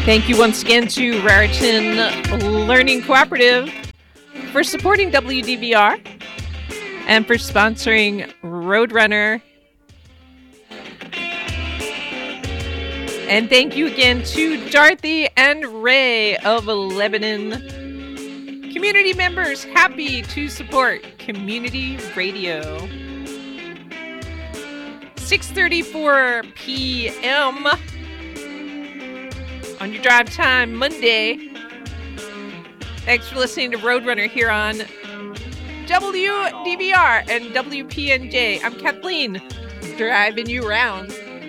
Thank you once again to Raritan Learning Cooperative for supporting WDVR and for sponsoring Roadrunner. And thank you again to Dorothy and Ray of Lebanon. Community members happy to support community radio. 6:34 p.m. on your drive time Monday. Thanks for listening to Roadrunner here on WDVR and WPNJ. I'm Kathleen, driving you around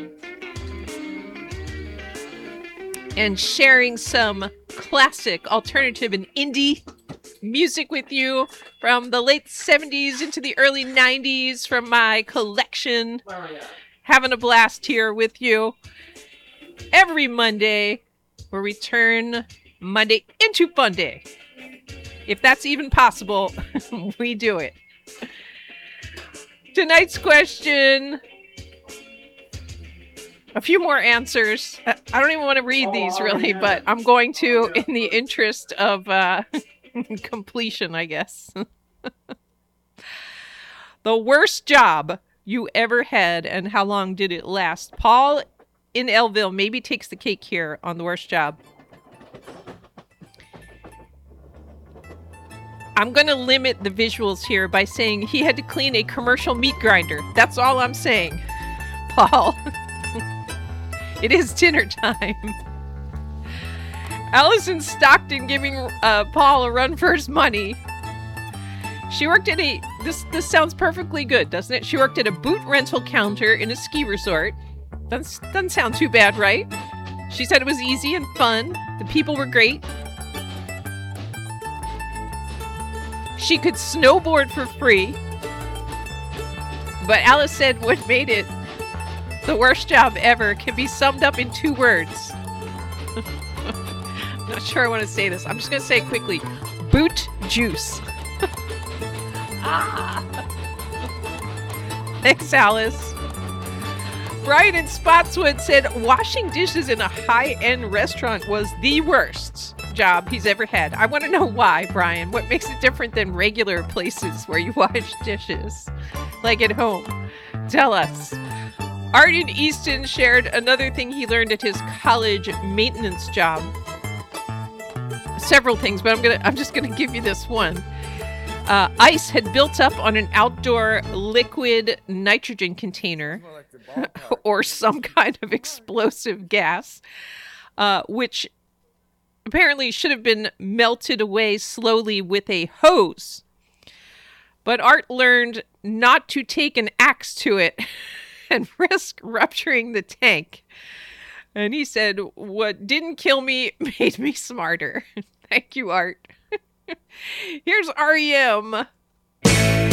and sharing some classic, alternative, and indie music with you from the late 70s into the early 90s from my collection. Having a blast here with you every Monday, where we turn Monday into Fun Day. If that's even possible, we do it. Tonight's question, a few more answers. I don't even want to read these really, but I'm going to in the interest of completion, I guess. The worst job you ever had and how long did it last? Paul in Elville maybe takes the cake here on the worst job. I'm going to limit the visuals here by saying he had to clean a commercial meat grinder. That's all I'm saying, Paul. It is dinner time. Allison Stockton giving Paul a run for his money. She worked at this sounds perfectly good, doesn't it? She worked at a boot rental counter in a ski resort. Doesn't sound too bad, right? She said it was easy and fun. The people were great. She could snowboard for free. But Alice said what made it the worst job ever can be summed up in 2 words. I'm not sure I want to say this. I'm just going to say it quickly. Boot juice. Thanks, Alice. Brian in Spotswood said washing dishes in a high-end restaurant was the worst job he's ever had. I want to know why, Brian. What makes it different than regular places where you wash dishes, like at home? Tell us. Art in Easton shared another thing he learned at his college maintenance job. Several things, but I'm just gonna give you this one. Ice had built up on an outdoor liquid nitrogen container or some kind of explosive gas, which apparently should have been melted away slowly with a hose. But Art learned not to take an axe to it and risk rupturing the tank. And he said, what didn't kill me made me smarter. Thank you, Art. Here's REM.